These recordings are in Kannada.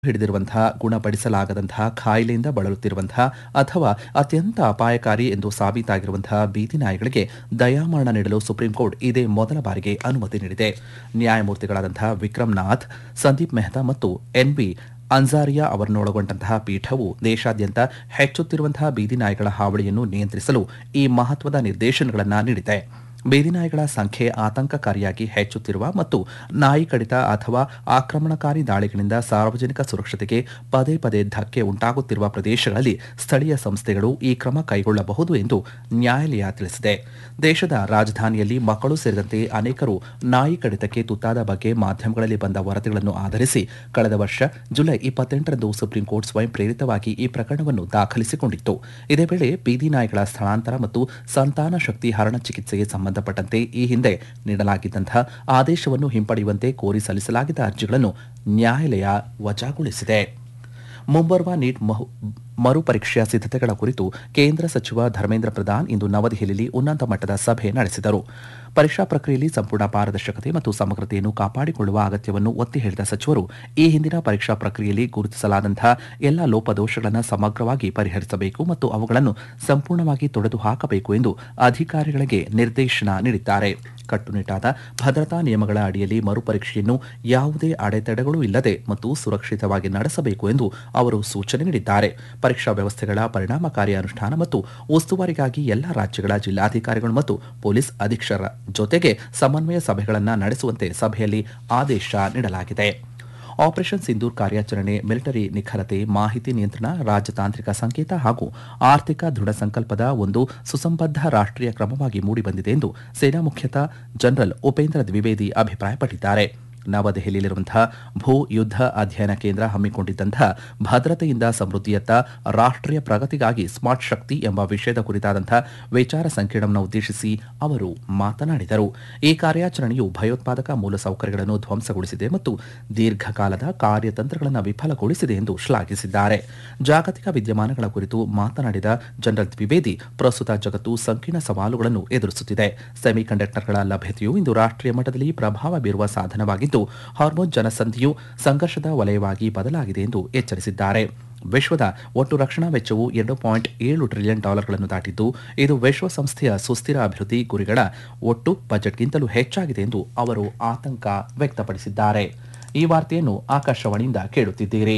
ಹಿಡಿದಿರುವಂತಹ ಗುಣಪಡಿಸಲಾಗದಂತಹ ಕಾಯಿಲೆಯಿಂದ ಬಳಲುತ್ತಿರುವಂತಹ ಅಥವಾ ಅತ್ಯಂತ ಅಪಾಯಕಾರಿ ಎಂದು ಸಾಬೀತಾಗಿರುವಂತಹ ಬೀದಿ ನಾಯಿಗಳಿಗೆ ದಯಾಮರಣ ನೀಡಲು ಸುಪ್ರೀಂ ಕೋರ್ಟ್ ಇದೇ ಮೊದಲ ಬಾರಿಗೆ ಅನುಮತಿ ನೀಡಿದೆ. ನ್ಯಾಯಮೂರ್ತಿಗಳಾದಂತಹ ವಿಕ್ರಮ್ ನಾಥ್, ಸಂದೀಪ್ ಮೆಹ್ತಾ ಮತ್ತು ಎನ್ಬಿ ಅನ್ಸಾರಿಯಾ ಅವರನ್ನೊಳಗೊಂಡಂತಹ ಪೀಠವು ದೇಶಾದ್ಯಂತ ಹೆಚ್ಚುತ್ತಿರುವಂತಹ ಬೀದಿ ನಾಯಿಗಳ ಹಾವಳಿಯನ್ನು ನಿಯಂತ್ರಿಸಲು ಈ ಮಹತ್ವದ ನಿರ್ದೇಶನಗಳನ್ನು ನೀಡಿದೆ. ಬೀದಿನಾಯಿಗಳ ಸಂಖ್ಯೆ ಆತಂಕಕಾರಿಯಾಗಿ ಹೆಚ್ಚುತ್ತಿರುವ ಮತ್ತು ನಾಯಿ ಕಡಿತ ಅಥವಾ ಆಕ್ರಮಣಕಾರಿ ದಾಳಿಗಳಿಂದ ಸಾರ್ವಜನಿಕ ಸುರಕ್ಷತೆಗೆ ಪದೇ ಪದೇ ಧಕ್ಕೆ ಉಂಟಾಗುತ್ತಿರುವ ಪ್ರದೇಶಗಳಲ್ಲಿ ಸ್ಥಳೀಯ ಸಂಸ್ಥೆಗಳು ಈ ಕ್ರಮ ಕೈಗೊಳ್ಳಬಹುದು ಎಂದು ನ್ಯಾಯಾಲಯ ತಿಳಿಸಿದೆ. ದೇಶದ ರಾಜಧಾನಿಯಲ್ಲಿ ಮಕ್ಕಳು ಸೇರಿದಂತೆ ಅನೇಕರು ನಾಯಿ ಕಡಿತಕ್ಕೆ ತುತ್ತಾದ ಬಗ್ಗೆ ಮಾಧ್ಯಮಗಳಲ್ಲಿ ಬಂದ ವರದಿಗಳನ್ನು ಆಧರಿಸಿ ಕಳೆದ ವರ್ಷ ಜುಲೈ 28ರಂದು ಸುಪ್ರೀಂ ಕೋರ್ಟ್ ಸ್ವಯಂ ಪ್ರೇರಿತವಾಗಿ ಈ ಪ್ರಕರಣವನ್ನು ದಾಖಲಿಸಿಕೊಂಡಿತ್ತು. ಇದೇ ವೇಳೆ ಬೀದಿ ನಾಯಿಗಳ ಸ್ಥಳಾಂತರ ಮತ್ತು ಸಂತಾನ ಶಕ್ತಿ ಹರಣ ಚಿಕಿತ್ಸೆಗೆ ಸಂಬಂಧಪಟ್ಟಂತೆ ಈ ಹಿಂದೆ ನೀಡಲಾಗಿದ್ದಂತಹ ಆದೇಶವನ್ನು ಹಿಂಪಡೆಯುವಂತೆ ಕೋರಿ ಸಲ್ಲಿಸಲಾಗಿದ್ದ ಅರ್ಜಿಗಳನ್ನು ನ್ಯಾಯಾಲಯ ವಜಾಗೊಳಿಸಿದೆ. ಮುಂಬರುವ ನೀಟ್ ಮರುಪರೀಕ್ಷೆಯ ಸಿದ್ಧತೆಗಳ ಕುರಿತು ಕೇಂದ್ರ ಸಚಿವ ಧರ್ಮೇಂದ್ರ ಪ್ರಧಾನ್ ಇಂದು ನವದೆಹಲಿಯಲ್ಲಿ ಉನ್ನತ ಮಟ್ಟದ ಸಭೆ ನಡೆಸಿದರು. ಪರೀಕ್ಷಾ ಪ್ರಕ್ರಿಯೆಯಲ್ಲಿ ಸಂಪೂರ್ಣ ಪಾರದರ್ಶಕತೆ ಮತ್ತು ಸಮಗ್ರತೆಯನ್ನು ಕಾಪಾಡಿಕೊಳ್ಳುವ ಅಗತ್ಯವನ್ನು ಒತ್ತಿ ಹೇಳಿದ ಸಚಿವರು, ಈ ಹಿಂದಿನ ಪರೀಕ್ಷಾ ಪ್ರಕ್ರಿಯೆಯಲ್ಲಿ ಗುರುತಿಸಲಾದಂತಹ ಎಲ್ಲ ಲೋಪದೋಷಗಳನ್ನು ಸಮಗ್ರವಾಗಿ ಪರಿಹರಿಸಬೇಕು ಮತ್ತು ಅವುಗಳನ್ನು ಸಂಪೂರ್ಣವಾಗಿ ತೊಡೆದು ಹಾಕಬೇಕು ಎಂದು ಅಧಿಕಾರಿಗಳಿಗೆ ನಿರ್ದೇಶನ ನೀಡಿದ್ದಾರೆ. ಕಟ್ಟುನಿಟ್ಟಾದ ಭದ್ರತಾ ನಿಯಮಗಳ ಅಡಿಯಲ್ಲಿ ಮರುಪರೀಕ್ಷೆಯನ್ನು ಯಾವುದೇ ಅಡೆತಡೆಗಳು ಇಲ್ಲದೆ ಮತ್ತು ಸುರಕ್ಷಿತವಾಗಿ ನಡೆಸಬೇಕು ಎಂದು ಅವರು ಸೂಚನೆ ನೀಡಿದ್ದಾರೆ. ಪರೀಕ್ಷಾ ವ್ಯವಸ್ಥೆಗಳ ಪರಿಣಾಮಕಾರಿ ಅನುಷ್ಠಾನ ಮತ್ತು ಉಸ್ತುವಾರಿಗಾಗಿ ಎಲ್ಲ ರಾಜ್ಯಗಳ ಜಿಲ್ಲಾಧಿಕಾರಿಗಳು ಮತ್ತು ಪೊಲೀಸ್ ಅಧೀಕ್ಷಕರ ಜೊತೆಗೆ ಸಮನ್ವಯ ಸಭೆಗಳನ್ನು ನಡೆಸುವಂತೆ ಸಭೆಯಲ್ಲಿ ಆದೇಶ ನೀಡಲಾಗಿದೆ. ಆಪರೇಷನ್ ಸಿಂಧೂರ್ ಕಾರ್ಯಾಚರಣೆ ಮಿಲಿಟರಿ ನಿಖರತೆ, ಮಾಹಿತಿ ನಿಯಂತ್ರಣ, ರಾಜತಾಂತ್ರಿಕ ಸಂಕೇತ ಹಾಗೂ ಆರ್ಥಿಕ ದೃಢ ಸಂಕಲ್ಪದ ಒಂದು ಸುಸಂಬದ್ಧ ರಾಷ್ಟ್ರೀಯ ಕ್ರಮವಾಗಿ ಮೂಡಿಬಂದಿದೆ ಎಂದು ಸೇನಾ ಮುಖ್ಯಸ್ಥ ಜನರಲ್ ಉಪೇಂದ್ರ ದ್ವಿವೇದಿ ಅಭಿಪ್ರಾಯಪಟ್ಟಿದ್ದಾರೆ. ನವದೆಹಲಿಯಲ್ಲಿರುವಂತಹ ಭೂ ಯುದ್ಧ ಅಧ್ಯಯನ ಕೇಂದ್ರ ಹಮ್ಮಿಕೊಂಡಿದ್ದಂತಹ ಭದ್ರತೆಯಿಂದ ಸಮೃದ್ಧಿಯತ್ತ ರಾಷ್ಟ್ರೀಯ ಪ್ರಗತಿಗಾಗಿ ಸ್ಮಾರ್ಟ್ ಶಕ್ತಿ ಎಂಬ ವಿಷಯದ ಕುರಿತಾದಂತಹ ವಿಚಾರ ಸಂಕಿರಣವನ್ನು ಉದ್ದೇಶಿಸಿ ಅವರು ಮಾತನಾಡಿದರು. ಈ ಕಾರ್ಯಾಚರಣೆಯು ಭಯೋತ್ಪಾದಕ ಮೂಲಸೌಕರ್ಯಗಳನ್ನು ಧ್ವಂಸಗೊಳಿಸಿದೆ ಮತ್ತು ದೀರ್ಘಕಾಲದ ಕಾರ್ಯತಂತ್ರಗಳನ್ನು ವಿಫಲಗೊಳಿಸಿದೆ ಎಂದು ಶ್ಲಾಘಿಸಿದ್ದಾರೆ. ಜಾಗತಿಕ ವಿದ್ಯಮಾನಗಳ ಕುರಿತು ಮಾತನಾಡಿದ ಜನರಲ್ ದ್ವಿವೇದಿ, ಪ್ರಸ್ತುತ ಜಗತ್ತು ಸಂಕೀರ್ಣ ಸವಾಲುಗಳನ್ನು ಎದುರಿಸುತ್ತಿದೆ. ಸೆಮಿಕಂಡಕ್ಟರ್ಗಳ ಲಭ್ಯತೆಯು ಇಂದು ರಾಷ್ಟ್ರೀಯ ಮಟ್ಟದಲ್ಲಿ ಪ್ರಭಾವ ಬೀರುವ ಸಾಧನವಾಗಿದ್ದು, ಹಾರ್ಮೋನ್ ಜನಸಂಧಿಯು ಸಂಘರ್ಷದ ವಲಯವಾಗಿ ಬದಲಾಗಿದೆ ಎಂದು ಎಚ್ಚರಿಸಿದ್ದಾರೆ. ವಿಶ್ವದ ಒಟ್ಟು ರಕ್ಷಣಾ ವೆಚ್ಚವು $2.7 ಟ್ರಿಲಿಯನ್ ದಾಟಿದ್ದು, ಇದು ವಿಶ್ವಸಂಸ್ಥೆಯ ಸುಸ್ಥಿರ ಅಭಿವೃದ್ಧಿ ಗುರಿಗಳ ಒಟ್ಟು ಬಜೆಟ್ಗಿಂತಲೂ ಹೆಚ್ಚಾಗಿದೆ ಎಂದು ಅವರು ಆತಂಕ ವ್ಯಕ್ತಪಡಿಸಿದ್ದಾರೆ. ಈ ವಾರ್ತೆಯನ್ನು ಆಕಾಶವಾಣಿಯಿಂದ ಕೇಳುತ್ತಿದ್ದೀರಿ.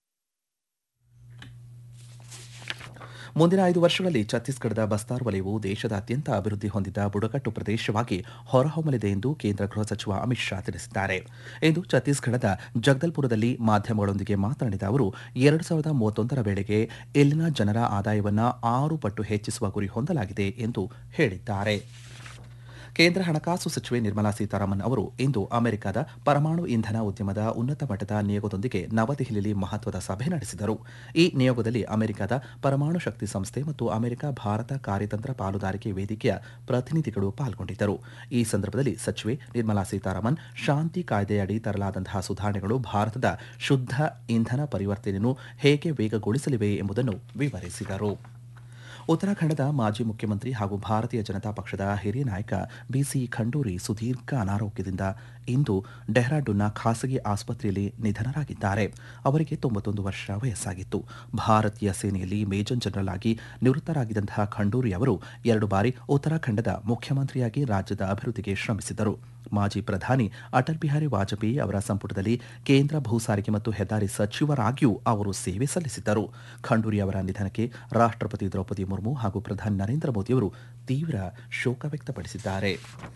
ಮುಂದಿನ 5 ವರ್ಷಗಳಲ್ಲಿ ಛತ್ತೀಸ್ಗಢದ ಬಸ್ತಾರ್ ವಲಯವು ದೇಶದ ಅತ್ಯಂತ ಅಭಿವೃದ್ಧಿ ಹೊಂದಿದ ಬುಡಕಟ್ಟು ಪ್ರದೇಶವಾಗಿ ಹೊರಹೊಮ್ಮಲಿದೆ ಎಂದು ಕೇಂದ್ರ ಗೃಹ ಸಚಿವ ಅಮಿತ್ ಶಾ ತಿಳಿಸಿದ್ದಾರೆ. ಇಂದು ಛತ್ತೀಸ್ಗಢದ ಜಗದಲ್ಪುರದಲ್ಲಿ ಮಾಧ್ಯಮಗಳೊಂದಿಗೆ ಮಾತನಾಡಿದ ಅವರು, 2031ರ ವೇಳೆಗೆ ಇಲ್ಲಿನ ಜನರ ಆದಾಯವನ್ನು 6 ಪಟ್ಟು ಹೆಚ್ಚಿಸುವ ಗುರಿ ಹೊಂದಲಾಗಿದೆ ಎಂದು ಹೇಳಿದ್ದಾರೆ. ಕೇಂದ್ರ ಹಣಕಾಸು ಸಚಿವೆ ನಿರ್ಮಲಾ ಸೀತಾರಾಮನ್ ಅವರು ಇಂದು ಅಮೆರಿಕದ ಪರಮಾಣು ಇಂಧನ ಉದ್ಯಮದ ಉನ್ನತ ಮಟ್ಟದ ನಿಯೋಗದೊಂದಿಗೆ ನವದೆಹಲಿಯಲ್ಲಿ ಮಹತ್ವದ ಸಭೆ ನಡೆಸಿದರು. ಈ ನಿಯೋಗದಲ್ಲಿ ಅಮೆರಿಕದ ಪರಮಾಣು ಶಕ್ತಿ ಸಂಸ್ಥೆ ಮತ್ತು ಅಮೆರಿಕ ಭಾರತ ಕಾರ್ಯತಂತ್ರ ಪಾಲುದಾರಿಕೆ ವೇದಿಕೆಯ ಪ್ರತಿನಿಧಿಗಳು ಪಾಲ್ಗೊಂಡಿದ್ದರು. ಈ ಸಂದರ್ಭದಲ್ಲಿ ಸಚಿವೆ ನಿರ್ಮಲಾ ಸೀತಾರಾಮನ್ ಶಾಂತಿ ಕಾಯ್ದೆಯಡಿ ತರಲಾದಂತಹ ಸುಧಾರಣೆಗಳು ಭಾರತದ ಶುದ್ಧ ಇಂಧನ ಪರಿವರ್ತನೆಯನ್ನು ಹೇಗೆ ವೇಗಗೊಳಿಸಲಿವೆ ಎಂಬುದನ್ನು ವಿವರಿಸಿದರು. ಉತ್ತರಾಖಂಡದ ಮಾಜಿ ಮುಖ್ಯಮಂತ್ರಿ ಹಾಗೂ ಭಾರತೀಯ ಜನತಾ ಪಕ್ಷದ ಹಿರಿಯ ನಾಯಕ ಬಿಸಿ ಖಂಡೂರಿ ಸುದೀರ್ಘ ಅನಾರೋಗ್ಯದಿಂದ ಇಂದು ಡೆಹ್ರಾಡೂನ್ನ ಖಾಸಗಿ ಆಸ್ಪತ್ರೆಯಲ್ಲಿ ನಿಧನರಾಗಿದ್ದಾರೆ. ಅವರಿಗೆ 91 ವರ್ಷ ವಯಸ್ಸಾಗಿತ್ತು. ಭಾರತೀಯ ಸೇನೆಯಲ್ಲಿ ಮೇಜರ್ ಜನರಲ್ ಆಗಿ ನಿವೃತ್ತರಾಗಿದ್ದಂತಹ ಖಂಡೂರಿ ಅವರು 2 ಬಾರಿ ಉತ್ತರಾಖಂಡದ ಮುಖ್ಯಮಂತ್ರಿಯಾಗಿ ರಾಜ್ಯದ ಅಭಿವೃದ್ಧಿಗೆ ಶ್ರಮಿಸಿದರು. ಮಾಜಿ ಪ್ರಧಾನಿ ಅಟಲ್ ಬಿಹಾರಿ ವಾಜಪೇಯಿ ಅವರ ಸಂಪುಟದಲ್ಲಿ ಕೇಂದ್ರ ಭೂ ಸಾರಿಗೆ ಮತ್ತು ಹೆದ್ದಾರಿ ಸಚಿವರಾಗಿಯೂ ಅವರು ಸೇವೆ ಸಲ್ಲಿಸಿದ್ದರು. ಖಂಡೂರಿ ಅವರ ನಿಧನಕ್ಕೆ ರಾಷ್ಟ್ರಪತಿ ದ್ರೌಪದಿ ಮುರ್ಮು ಹಾಗೂ ಪ್ರಧಾನಿ ನರೇಂದ್ರ ಮೋದಿಯವರು ತೀವ್ರ ಶೋಕ ವ್ಯಕ್ತಪಡಿಸಿದ್ದಾರೆ.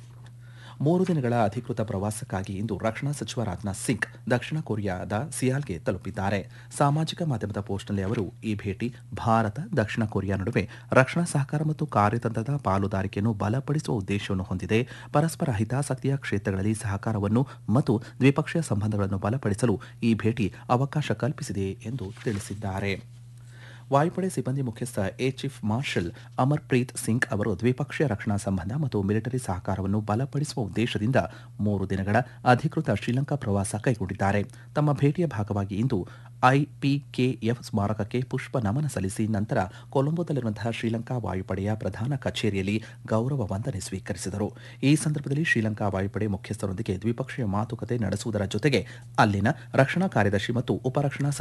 3 ದಿನಗಳ ಅಧಿಕೃತ ಪ್ರವಾಸಕ್ಕಾಗಿ ಇಂದು ರಕ್ಷಣಾ ಸಚಿವ ರಾಜನಾಥ್ ಸಿಂಗ್ ದಕ್ಷಿಣ ಕೊರಿಯಾದ ಸಿಯಾಲ್ಗೆ ತಲುಪಿದ್ದಾರೆ. ಸಾಮಾಜಿಕ ಮಾಧ್ಯಮದ ಪೋಸ್ಟ್ನಲ್ಲಿ ಅವರು, ಈ ಭೇಟಿ ಭಾರತ ದಕ್ಷಿಣ ಕೊರಿಯಾ ನಡುವೆ ರಕ್ಷಣಾ ಸಹಕಾರ ಮತ್ತು ಕಾರ್ಯತಂತ್ರದ ಪಾಲುದಾರಿಕೆಯನ್ನು ಬಲಪಡಿಸುವ ಉದ್ದೇಶವನ್ನು ಹೊಂದಿದೆ. ಪರಸ್ಪರ ಹಿತಾಸಕ್ತಿಯ ಕ್ಷೇತ್ರಗಳಲ್ಲಿ ಸಹಕಾರವನ್ನು ಮತ್ತು ದ್ವಿಪಕ್ಷೀಯ ಸಂಬಂಧಗಳನ್ನು ಬಲಪಡಿಸಲು ಈ ಭೇಟಿ ಅವಕಾಶ ಕಲ್ಪಿಸಿದೆ ಎಂದು ತಿಳಿಸಿದ್ದಾರೆ. ವಾಯುಪಡೆ ಸಿಬ್ಬಂದಿ ಮುಖ್ಯಸ್ಥ ಚೀಫ್ ಮಾರ್ಷಲ್ ಅಮರ್ಪ್ರೀತ್ ಸಿಂಗ್ ಅವರು ದ್ವಿಪಕ್ಷೀಯ ರಕ್ಷಣಾ ಸಂಬಂಧ ಮತ್ತು ಮಿಲಿಟರಿ ಸಹಕಾರವನ್ನು ಬಲಪಡಿಸುವ ಉದ್ದೇಶದಿಂದ 3 ದಿನಗಳ ಅಧಿಕೃತ ಶ್ರೀಲಂಕಾ ಪ್ರವಾಸ ಕೈಗೊಂಡಿದ್ದಾರೆ. ತಮ್ಮ ಭೇಟಿಯ ಭಾಗವಾಗಿ ಇಂದು ಐಪಿಕೆಎಫ್ ಸ್ಮಾರಕಕ್ಕೆ ಪುಷ್ಪ ನಮನ ಸಲ್ಲಿಸಿ ನಂತರ ಕೊಲಂಬೋದಲ್ಲಿರುವಂತಹ ಶ್ರೀಲಂಕಾ ವಾಯುಪಡೆಯ ಪ್ರಧಾನ ಕಚೇರಿಯಲ್ಲಿ ಗೌರವ ವಂದನೆ ಸ್ವೀಕರಿಸಿದರು. ಈ ಸಂದರ್ಭದಲ್ಲಿ ಶ್ರೀಲಂಕಾ ವಾಯುಪಡೆ ಮುಖ್ಯಸ್ಥರೊಂದಿಗೆ ದ್ವಿಪಕ್ಷೀಯ ಮಾತುಕತೆ ನಡೆಸುವುದರ ಜೊತೆಗೆ ಅಲ್ಲಿನ ರಕ್ಷಣಾ ಕಾರ್ಯದರ್ಶಿ ಮತ್ತು ಉಪರಕ್ಷಣಾ